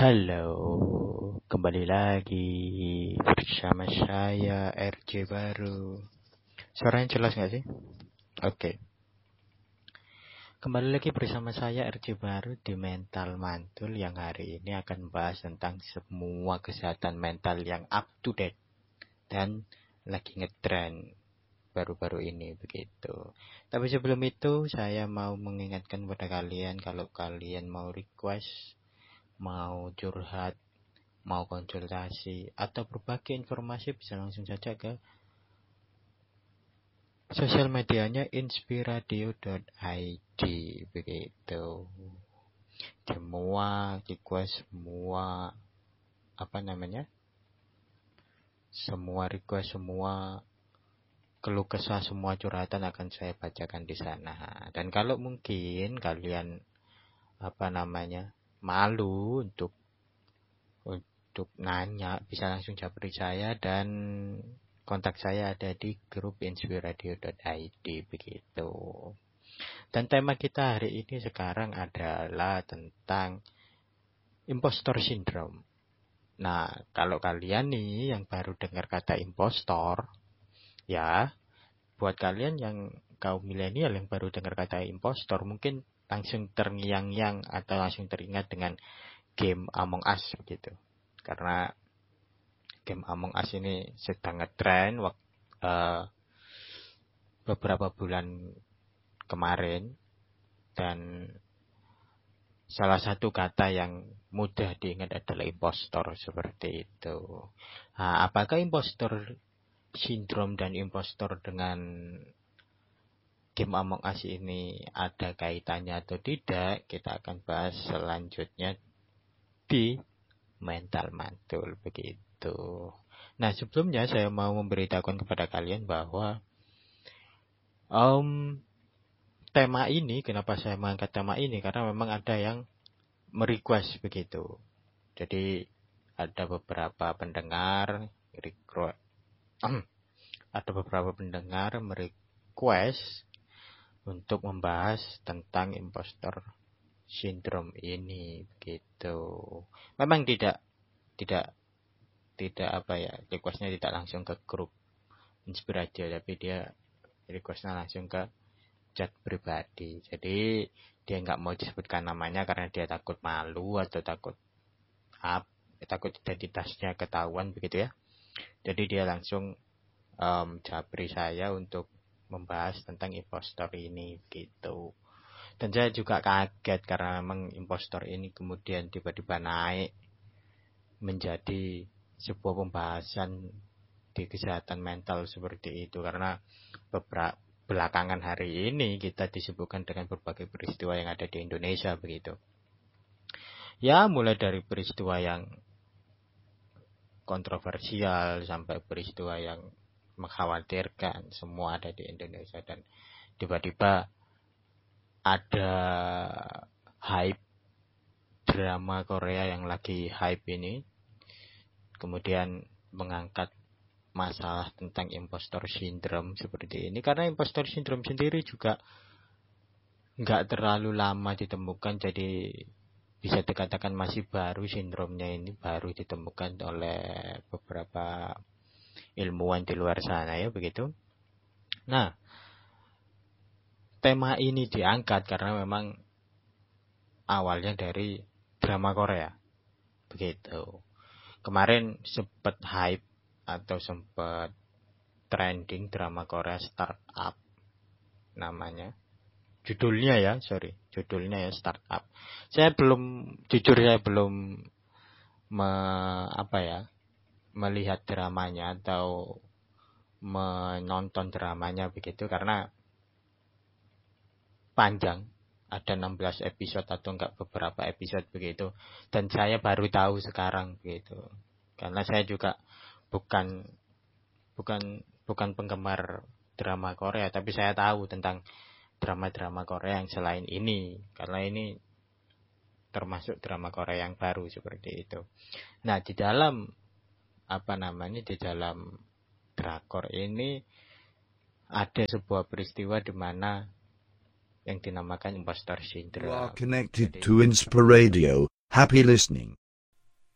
Halo, kembali lagi bersama saya RJ Baru. Suaranya jelas nggak sih? Oke. Kembali lagi bersama saya RJ Baru di Mental Mantul yang hari ini akan membahas tentang semua kesehatan mental yang up to date dan lagi ngetrend baru-baru ini begitu. Tapi sebelum itu saya mau mengingatkan kepada kalian kalau kalian mau request, mau curhat, mau konsultasi atau berbagi informasi bisa langsung saja ke sosial medianya inspiradio.id begitu. Semua request, semua request, semua keluh kesah, semua curhatan akan saya bacakan di sana. Dan kalau mungkin kalian malu untuk nanya, bisa langsung japri saya dan kontak saya ada di grup inspiradio.id begitu. Dan tema kita hari ini sekarang adalah tentang impostor syndrome. Nah, kalau kalian nih yang baru dengar kata impostor, ya, buat kalian yang kaum milenial yang baru dengar kata impostor, mungkin langsung terngiang-ngiang atau langsung teringat dengan game Among Us begitu. Karena game Among Us ini sedang ngetren beberapa bulan kemarin, dan salah satu kata yang mudah diingat adalah impostor seperti itu. Nah, apakah impostor syndrome dan impostor dengan game Among Us ini ada kaitannya atau tidak? Kita akan bahas selanjutnya di Mental Mantul begitu. Nah, sebelumnya saya mau memberitahukan kepada kalian bahwa tema ini, kenapa saya mengangkat tema ini, karena memang ada yang merequest begitu. Jadi ada beberapa pendengar merequest untuk membahas tentang impostor syndrome ini begitu. Memang tidak requestnya tidak langsung ke grup Inspiradio, tapi dia requestnya langsung ke chat pribadi. Jadi dia nggak mau disebutkan namanya karena dia takut malu atau takut identitasnya ketahuan begitu ya. Jadi dia langsung japri saya untuk membahas tentang impostor ini gitu. Dan saya juga kaget karena memang impostor ini kemudian tiba-tiba naik menjadi sebuah pembahasan di kesehatan mental seperti itu, karena belakangan hari ini kita disibukkan dengan berbagai peristiwa yang ada di Indonesia begitu. Ya, mulai dari peristiwa yang kontroversial sampai peristiwa yang mengkhawatirkan, semua ada di Indonesia. Dan tiba-tiba ada hype drama Korea yang lagi hype ini, kemudian mengangkat masalah tentang impostor syndrome seperti ini, karena impostor syndrome sendiri juga nggak terlalu lama ditemukan, jadi bisa dikatakan masih baru. Sindromnya ini baru ditemukan oleh beberapa ilmuwan di luar sana ya begitu. Nah, tema ini diangkat karena memang awalnya dari drama Korea begitu. Kemarin sempat hype atau sempat trending drama Korea Startup namanya. Judulnya ya Startup. Saya belum melihat dramanya atau menonton dramanya begitu karena panjang, ada 16 episode atau enggak beberapa episode begitu, dan saya baru tahu sekarang begitu. Karena saya juga bukan penggemar drama Korea, tapi saya tahu tentang drama-drama Korea yang selain ini, karena ini termasuk drama Korea yang baru seperti itu. Nah, di dalam drakor ini ada sebuah peristiwa di mana yang dinamakan impostor syndrome. You are connected to Inspiradio. Happy listening.